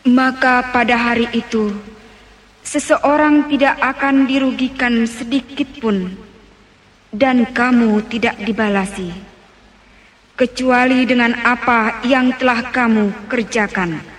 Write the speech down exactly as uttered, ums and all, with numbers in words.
Maka pada hari itu seseorang tidak akan dirugikan sedikit pun, dan kamu tidak dibalasi, kecuali dengan apa yang telah kamu kerjakan.